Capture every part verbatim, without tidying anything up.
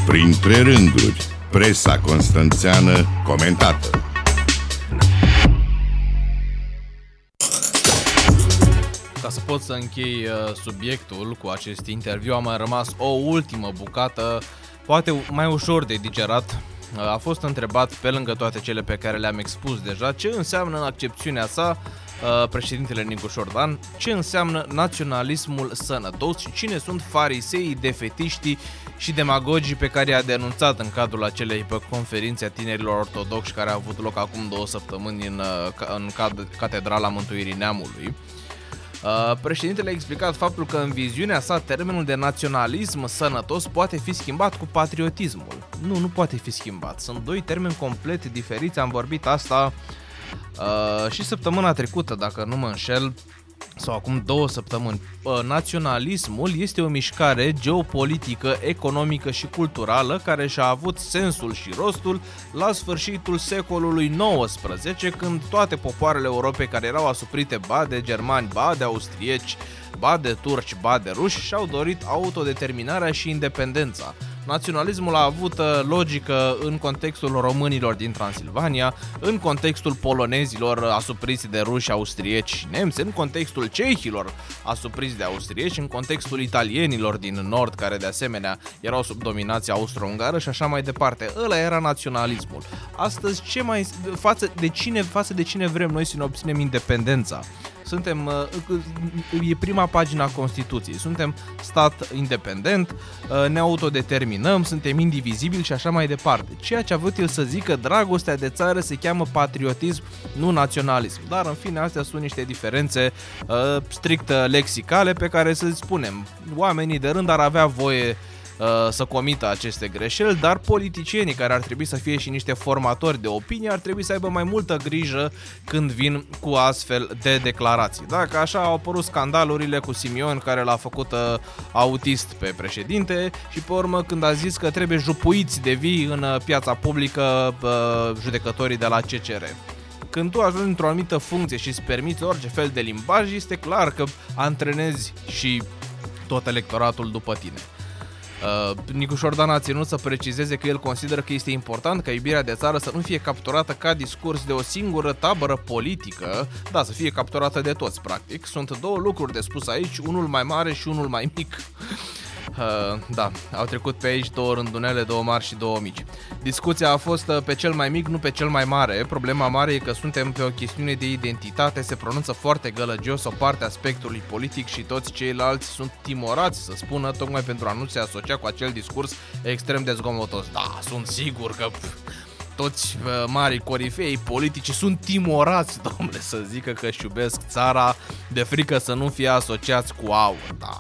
Printre rânduri, presa constanțeană comentată. Ca să pot să închei subiectul cu acest interviu, a mai rămas o ultimă bucată, poate mai ușor de digerat. A fost întrebat, pe lângă toate cele pe care le-am expus deja, ce înseamnă în accepțiunea sa președintele Nicu Șordan, ce înseamnă naționalismul sănătos și cine sunt fariseii, defetiștii și demagogii pe care i-a denunțat în cadrul acelei conferințe a tinerilor ortodoxi care a avut loc acum două săptămâni în, în Catedrala Mântuirii Neamului. Președintele a explicat faptul că în viziunea sa termenul de naționalism sănătos poate fi schimbat cu patriotismul. Nu, nu poate fi schimbat. Sunt doi termeni complet diferiți. Am vorbit asta uh, și săptămâna trecută, dacă nu mă înșel, sau acum două săptămâni. Naționalismul este o mișcare geopolitică, economică și culturală care și-a avut sensul și rostul la sfârșitul secolului nouăsprezece, când toate popoarele Europei care erau asuprite ba de germani, ba de austrieci, ba de turci, ba de ruși și-au dorit autodeterminarea și independența. Naționalismul a avut logică în contextul românilor din Transilvania, în contextul polonezilor asupriți de ruși, austrieci și nemți, în contextul cehilor asupriți de austrieci, în contextul italienilor din nord, care de asemenea erau sub dominație austro-ungară și așa mai departe. Ăla era naționalismul. Astăzi, ce mai, față, de cine, față de cine vrem noi să ne obținem independența? Suntem, e prima pagina Constituției, suntem stat independent, ne autodeterminăm, suntem indivizibili și așa mai departe. Ceea ce a vrut el să zică, dragostea de țară se cheamă patriotism, nu naționalism. Dar în fine, astea sunt niște diferențe uh, strict lexicale pe care să spunem, oamenii de rând ar avea voie să comită aceste greșeli, dar politicienii, care ar trebui să fie și niște formatori de opinie, ar trebui să aibă mai multă grijă când vin cu astfel de declarații. Dacă așa au apărut scandalurile cu Simion, care l-a făcut uh, autist pe președinte, și pe urmă când a zis că trebuie jupuiți de vii în piața publică uh, judecătorii de la C C R. Când tu ajungi într-o anumită funcție și îți permiți orice fel de limbaj, este clar că antrenezi și tot electoratul după tine. Uh, Nicu Șordan a ținut să precizeze că el consideră că este important ca iubirea de țară să nu fie capturată ca discurs de o singură tabără politică, da, să fie capturată de toți, practic. Sunt două lucruri de spus aici, unul mai mare și unul mai mic. Uh, da, au trecut pe aici două rândunele, două mari și două mici. Discuția a fost pe cel mai mic, nu pe cel mai mare. Problema mare e că suntem pe o chestiune de identitate, se pronunță foarte gălăgios o parte a spectrului politic și toți ceilalți sunt timorați să spună, tocmai pentru a nu se asocia cu acel discurs extrem de zgomotos. Da, sunt sigur că pf, toți uh, marii corifei politici sunt timorați, domnule, să zică că își iubesc țara de frică să nu fie asociați cu aur. Da,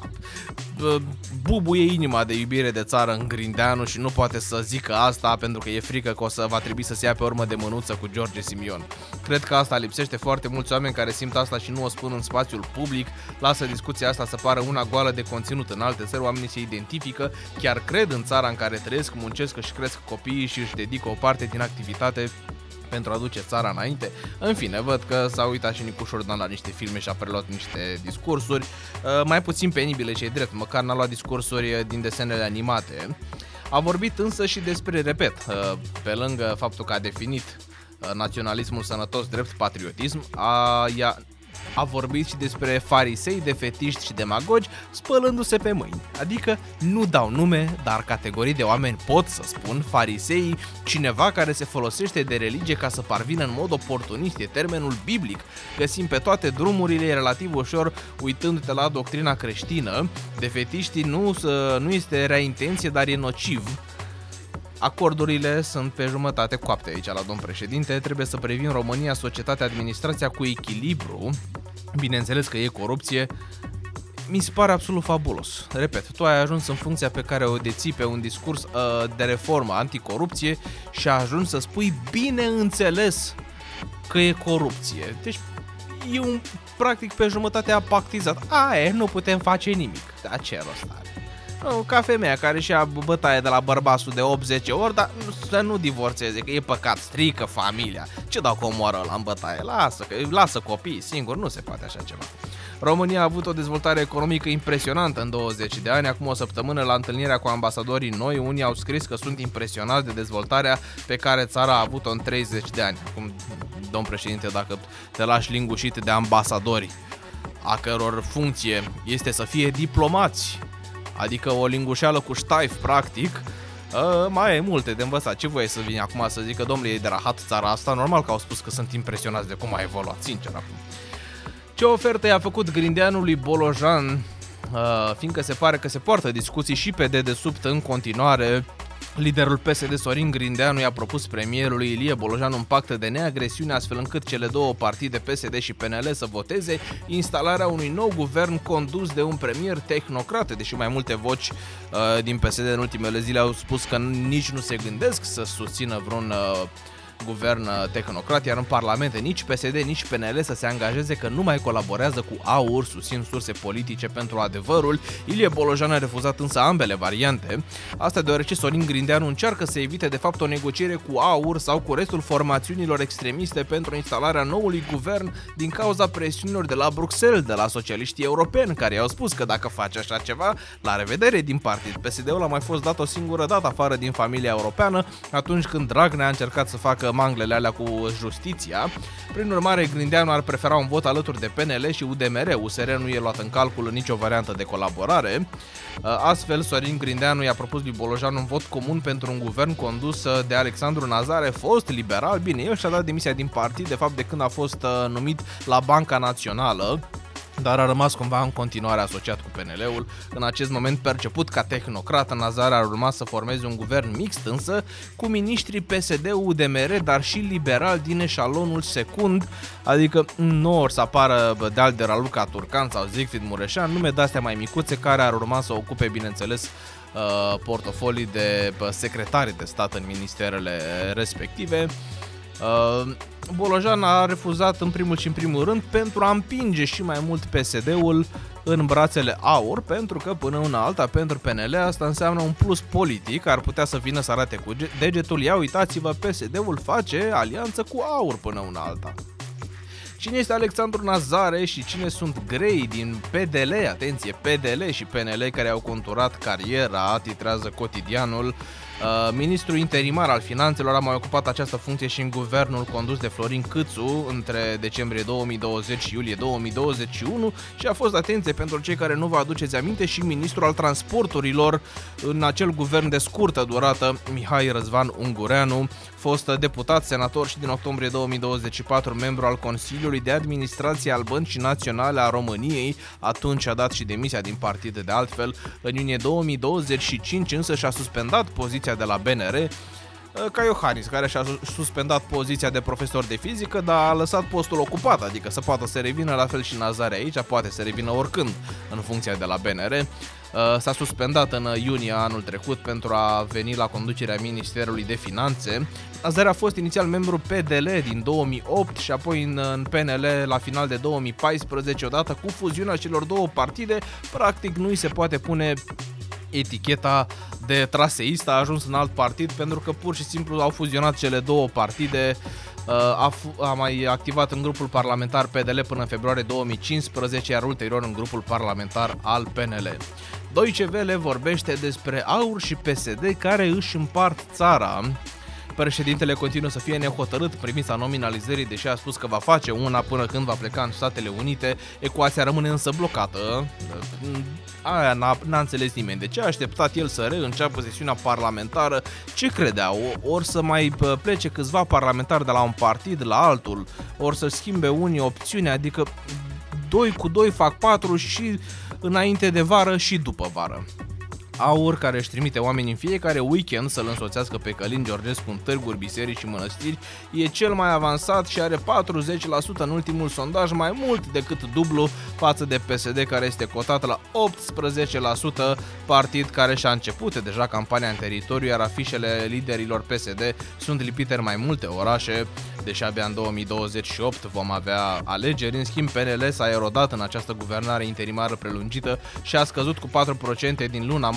bubuie inima de iubire de țară în Grindeanu și nu poate să zică asta pentru că e frică că o să va trebui să se ia pe urmă de mânuță cu George Simion. Cred că asta lipsește foarte mulți oameni care simt asta și nu o spun în spațiul public, lasă discuția asta să pară una goală de conținut. În alte țări oamenii se identifică, chiar cred în țara în care trăiesc, muncesc, își cresc copiii și își dedică o parte din activitate pentru a duce țara înainte. În fine, văd că s-a uitat și Nicu Șordan la niște filme și a preluat niște discursuri, mai puțin penibile, ce-i drept, măcar n-a luat discursuri din desenele animate. A vorbit însă și despre, repet, pe lângă faptul că a definit naționalismul sănătos drept patriotism, a, i-a, a vorbit și despre farisei, defetiști și demagogi spălându-se pe mâini. Adică nu dau nume, dar categorii de oameni pot să spun. Farisei, cineva care se folosește de religie ca să parvină în mod oportunist, e termenul biblic. Găsim pe toate drumurile, e relativ ușor uitându-te la doctrina creștină. Defetiștii nu, nu este rea intenție, dar e nociv. Acordurile sunt pe jumătate coapte aici la domn președinte, trebuie să privim România, societatea, administrația cu echilibru. Bineînțeles că e corupție. Mi se pare absolut fabulos. Repet, tu ai ajuns în funcția pe care o deții pe un discurs uh, de reformă anticorupție și ai ajuns să spui bineînțeles că e corupție. Deci e un, practic pe jumătate apactizat. A, e, nu putem face nimic. Da, ce rost are? Ca femeia care și-a bătaie de la bărbatul de opt zece ori, dar să nu divorțeze, că e păcat, strică familia. Ce dacă omoară ăla în bătaie? Lasă, că lasă copiii singuri, nu se poate așa ceva. România a avut o dezvoltare economică impresionantă în douăzeci de ani. Acum o săptămână, la întâlnirea cu ambasadorii noi, unii au scris că sunt impresionați de dezvoltarea pe care țara a avut-o în treizeci de ani. Acum, domn președinte, dacă te lași lingușit de ambasadori, a căror funcție este să fie diplomați, adică o lingușeală cu ștaif, practic, Uh, mai e multe de învățat. Ce voie să vin acum să zic că, domnule, e de rahat țara asta? Normal că au spus că sunt impresionați de cum a evoluat, sincer acum. Ce ofertă i-a făcut Grindeanului Bolojan, uh, fiindcă se pare că se poartă discuții și pe dedesubt în continuare. Liderul P S D Sorin Grindeanu i-a propus premierului Ilie Bolojan un pact de neagresiune, astfel încât cele două partide, P S D și P N L, să voteze instalarea unui nou guvern condus de un premier tehnocrat, deși mai multe voci uh, din P S D în ultimele zile au spus că nici nu se gândesc să susțină vreun uh, guvern tehnocrat, iar în parlamente nici P S D, nici P N L să se angajeze că nu mai colaborează cu AUR, susțin surse politice pentru Adevărul. Ilie Bolojan a refuzat însă ambele variante, asta deoarece Sorin Grindeanu încearcă să evite de fapt o negociere cu AUR sau cu restul formațiunilor extremiste pentru instalarea noului guvern din cauza presiunilor de la Bruxelles, de la socialiștii europeni, care i-au spus că dacă face așa ceva, la revedere din partid. P S D-ul a mai fost dat o singură dată afară din familia europeană, atunci când Dragnea a încercat să facă manglele alea cu justiția. Prin urmare, Grindeanu ar prefera un vot alături de P N L și U D M R. U S R nu e luat în calcul în nicio variantă de colaborare. Astfel, Sorin Grindeanu i-a propus lui Bolojan un vot comun pentru un guvern condus de Alexandru Nazare, fost liberal. Bine, el și-a dat demisia din partid, de fapt, de când a fost numit la Banca Națională, dar a rămas cumva în continuare asociat cu P N L-ul. În acest moment perceput ca tehnocrat, Nazare ar urma să formeze un guvern mixt, însă cu miniștri P S D, U D M R, dar și liberal din eșalonul secund, adică nu or să apară Deal de Raluca Turcan sau Siegfried Mureșan, nume de-astea mai micuțe care ar urma să ocupe, bineînțeles, portofolii de secretari de stat în ministerele respective. Bolojan a refuzat în primul și în primul rând pentru a împinge și mai mult P S D-ul în brațele AUR, pentru că până una alta pentru P N L asta înseamnă un plus politic, ar putea să vină să arate cu degetul: ia uitați-vă, P S D-ul face alianță cu AUR până una alta. Cine este Alexandru Nazare și cine sunt grei din P D L, atenție, P D L și P N L care au conturat cariera, titrează Cotidianul. Uh, ministrul interimar al finanțelor a mai ocupat această funcție și în guvernul condus de Florin Câțu între decembrie două mii douăzeci și iulie două mii douăzeci și unu și a fost, atenție pentru cei care nu vă aduceți aminte, și ministrul al transporturilor în acel guvern de scurtă durată, Mihai Răzvan Ungureanu, fost deputat, senator și din octombrie două mii douăzeci și patru membru al Consiliului de Administrație al Băncii Naționale a României. Atunci a dat și demisia din partid de altfel. În iunie două mii douăzeci și cinci însă și-a suspendat poziția de la B N R, ca Iohannis, care și-a suspendat poziția de profesor de fizică, dar a lăsat postul ocupat, adică să poată să revină, la fel și Nazare aici, poate să revină oricând în funcția de la B N R. S-a suspendat în iunie anul trecut pentru a veni la conducerea Ministerului de Finanțe. Nazare a fost inițial membru P D L din două mii opt și apoi în P N L la final de două mii paisprezece, odată cu fuziunea celor două partide, practic nu îi se poate pune eticheta de traseist, a ajuns în alt partid pentru că pur și simplu au fuzionat cele două partide. A, a mai activat în grupul parlamentar P D L până în februarie două mii cincisprezece, iar ulterior în grupul parlamentar al P N L. Deutsche Welle vorbește despre AUR și P S D care își împart țara. Președintele continuă să fie nehotărât în privința nominalizării, deși a spus că va face una până când va pleca în Statele Unite. Ecuația rămâne însă blocată. Aia n-a, n-a înțeles nimeni. De ce a așteptat el să reînceapă sesiunea parlamentară? Ce credea? Ori să mai plece câțiva parlamentari de la un partid la altul, ori să schimbe unii opțiuni, adică doi cu doi fac patru și înainte de vară și după vară. AUR, care își trimite oameni în fiecare weekend să-l însoțească pe Călin Georgescu în târguri, biserici și mănăstiri, e cel mai avansat și are patruzeci la sută în ultimul sondaj, mai mult decât dublu față de P S D, care este cotat la optsprezece la sută, partid care și-a început deja campania în teritoriu, iar afișele liderilor P S D sunt lipite în mai multe orașe, deși abia în două mii douăzeci și opt vom avea alegeri. În schimb, P N L s-a erodat în această guvernare interimară prelungită și a scăzut cu patru la sută din luna mai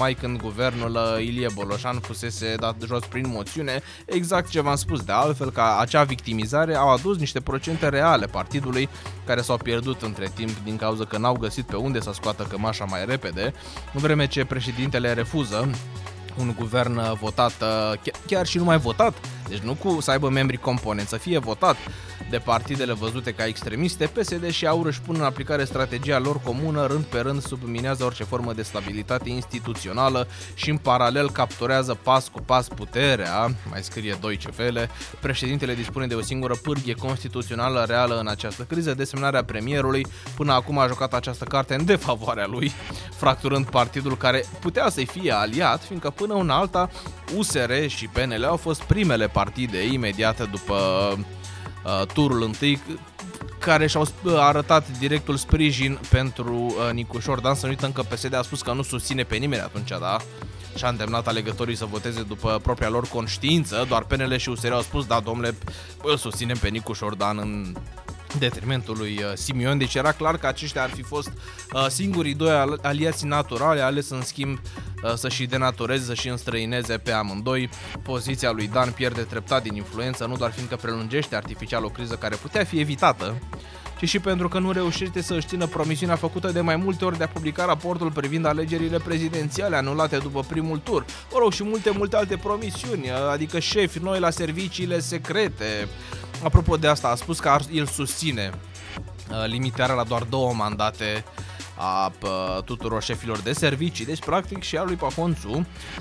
tocmai când guvernul Ilie Boloșan fusese dat jos prin moțiune, exact ce v-am spus. De altfel, ca acea victimizare au adus niște procente reale partidului care s-au pierdut între timp din cauza că n-au găsit pe unde să scoată cămașa mai repede, în vreme ce președintele refuză un guvern votat, chiar și numai votat, deci nu cu să aibă membri componenți, să fie votat de partidele văzute ca extremiste. P S D și A U R își pun în aplicare strategia lor comună, rând pe rând subminează orice formă de stabilitate instituțională și în paralel capturează pas cu pas puterea, mai scrie Deutsche Welle. Președintele dispune de o singură pârghie constituțională reală în această criză, desemnarea premierului. Până acum a jucat această carte în defavoarea lui, fracturând partidul care putea să-i fie aliat, fiindcă până una alta U S R și P N L au fost primele partide imediat după uh, turul întâi care și-au arătat directul sprijin pentru uh, Nicu Șordan. Să nu uităm că P S D a spus că nu susține pe nimeni atunci, da? Și a îndemnat alegătorii să voteze după propria lor conștiință. Doar P N L și U S R au spus, da, domnule, îl susținem pe Nicu Șordan în detrimentul lui Simion. Deci era clar că aceștia ar fi fost uh, singurii doi aliați naturale, ales în schimb uh, să-și denatureze, să-și înstrăineze pe amândoi. Poziția lui Dan pierde treptat din influență, nu doar fiindcă prelungește artificial o criză care putea fi evitată, ci și pentru că nu reușește să își țină promisiunea făcută de mai multe ori de a publica raportul privind alegerile prezidențiale anulate după primul tur. Mă rog, și multe, multe alte promisiuni, adică șefi noi la serviciile secrete. Apropo de asta, a spus că el susține limitarea la doar două mandate a tuturor șefilor de servicii, deci practic și a lui Paconțu.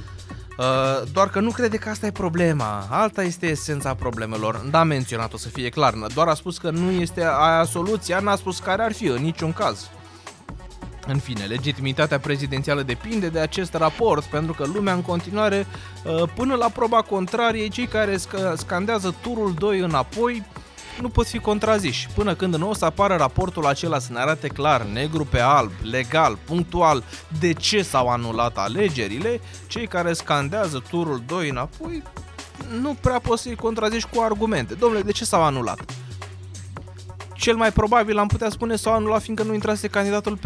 Doar că nu crede că asta e problema. Alta este esența problemelor. N-a menționat-o, să fie clar. Doar a spus că nu este aia soluția, n-a spus care ar fi în niciun caz. În fine, legitimitatea prezidențială depinde de acest raport, pentru că lumea în continuare, până la proba contrarie, cei care scandează turul doi înapoi nu pot fi contraziși, până când nu o să apară raportul acela să ne arate clar, negru pe alb, legal, punctual, de ce s-au anulat alegerile. Cei care scandează turul doi înapoi nu prea poți să-i contraziși cu argumente. Dom'le, de ce s-au anulat? Cel mai probabil am putea spune s-au anulat fiindcă nu intrase candidatul